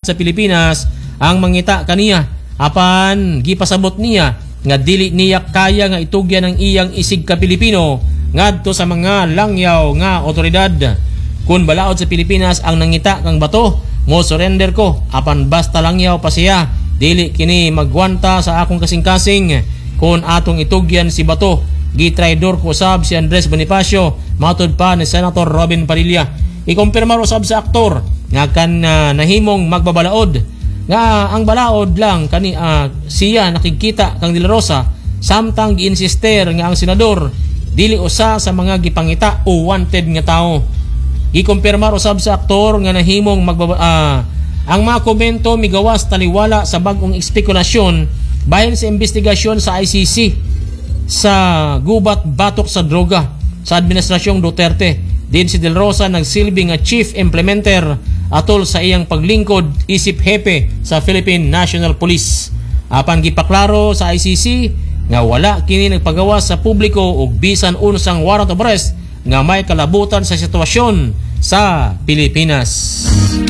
sa Pilipinas ang mangita kaniya apan gipasabot niya nga dili niya kaya nga itugyan ang iyang isig ka Pilipino ngadto sa mga langyaw nga otoridad. Kun balaod sa Pilipinas ang nangita kang bato, mo surrender ko apan basta langyaw pa siya, dili kini magwanta sa akong kasing-kasing. Kun atong itugyan si bato, gitraidor ko usab si Andres Bonifacio, matud pa ni Senator Robin Padilla. Ikumpirma usab sa aktor nga kan nahimong magbabalaod nga ang balaod lang kani siya nakikita kang De La Rosa samtang giinsister nga ang senador dili usa sa mga gipangita o wanted nga tao. Gikumpirma usab sa aktor nga nahimong ang mga komento migawas taliwala sa bag-ong espekulasyon bahin sa investigasyon sa ICC sa gubat batok sa droga sa administrasyong Duterte. Din si De La Rosa nagsilbi nga chief implementer atol sa iyang paglingkod isip hepe sa Philippine National Police. Apan gipaklaro sa ICC nga wala kini nagpagawas sa publiko og bisan unsang warrant of arrest nga may kalabutan sa sitwasyon sa Pilipinas.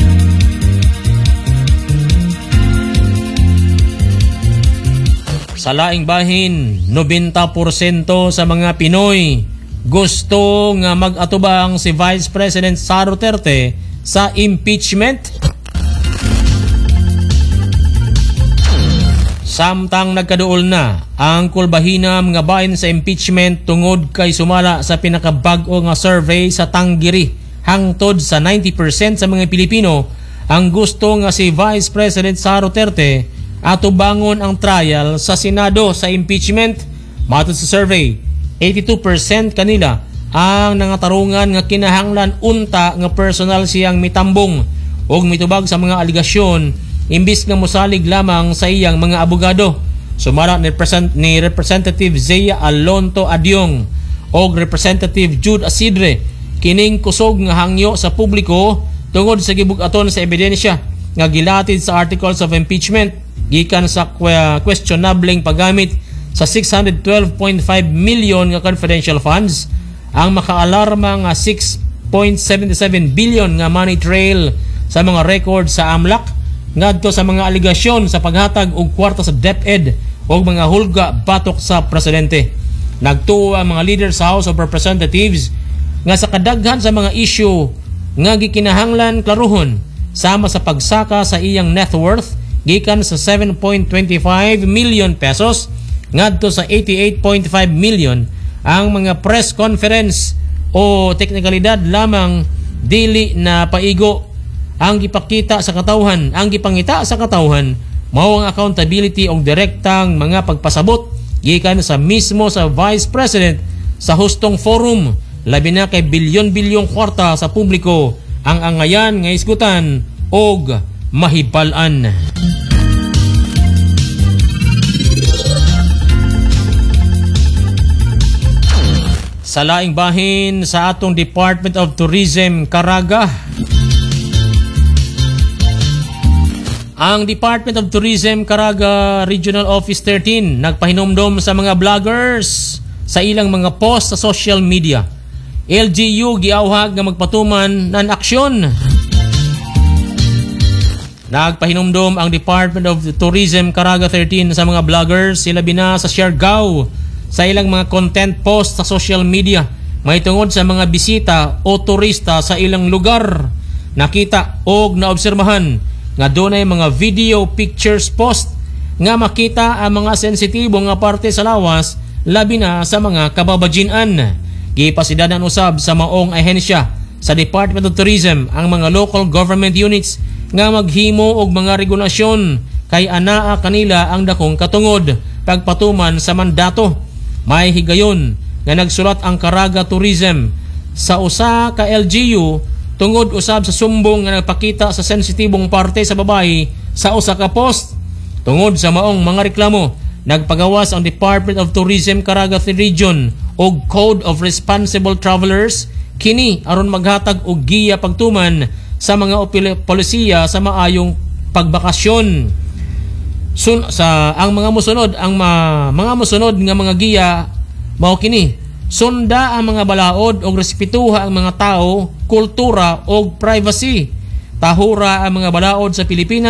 Sa laing bahin, 90% sa mga Pinoy gusto nga mag-atubang si Vice President Sara Duterte sa impeachment. Samtang nagkaduol na ang kulbahinam nga bahin sa impeachment tungod kay sumala sa pinakabag-o nga survey sa Tanggiri, hangtod sa 90% sa mga Pilipino ang gusto nga si Vice President Sara Duterte atubangon ang trial sa Senado sa impeachment. Matod sa survey, 82% kanila ang nangatarungan nga kinahanglan unta nga personal siyang mitambong og mitubag sa mga aligasyon imbis nga mosalig lamang sa iyang mga abogado. Sumara ni Representative Zea Alonto Adyong og Representative Jude Asidre kining kusog nga hangyo sa publiko tungod sa gibug-aton sa ebidensya nga gilatid sa articles of impeachment gikan sa questionableng paggamit sa 612.5 million nga confidential funds, ang makaalarma nga 6.77 billion nga money trail sa mga record sa AMLAC ngadto sa mga aligasyon sa paghatag og kwarta sa DepEd og mga hulga batok sa presidente. Nagtuo ang mga leader sa House of Representatives nga sa kadaghan sa mga issue nga gikinahanglan klaruhon sama sa pagsaka sa iyang net worth gikan sa 7.25 million pesos ngadto sa 88.5 million, ang mga press conference o teknikalidad lamang dili na paigo ang gipakita sa katawhan. Ang gipangita sa katawhan mao ang accountability og direktang mga pagpasabot gikan sa mismo sa Vice President sa hustong forum, labi na kay bilyon-bilyong kwarta sa publiko ang angayan nga isgutan og mahibalan. Sa laing bahin sa atong Department of Tourism Caraga, ang Department of Tourism Caraga Regional Office 13 nagpahinomdom sa mga vloggers sa ilang mga post sa social media. LGU giawhag nga magpatuman ng aksyon. Nagpahinomdom ang Department of Tourism Caraga 13 sa mga vloggers sila bina sa Siargao sa ilang mga content post sa social media may tungod sa mga bisita o turista sa ilang lugar. Nakita og naobserbahan nga dunay mga video pictures post nga makita ang mga sensitibo nga parte sa lawas labi na sa mga kababadjinan. Gipasidanan usab sa maong ahensya sa Department of Tourism ang mga local government units nga maghimo og mga regulasyon kay anaa kanila ang dakong katungod pagpatuman sa mandato. May higayon nga nagsulat ang Caraga Tourism sa usa ka LGU tungod usab sa sumbong nga nagpakita sa sensitibong parte sa babae sa usa ka post. Tungod sa maong mga reklamo, nagpagawas ang Department of Tourism Caraga Region og Code of Responsible Travelers kini aron maghatag og giya pagtuman sa mga polisiya sa maayong pagbakasyon. Ang mga musunod nga mga giya mao kini: sunda ang mga balaod og respetuha ang mga tao, kultura og privacy. Tahura ang mga balaod sa Pilipinas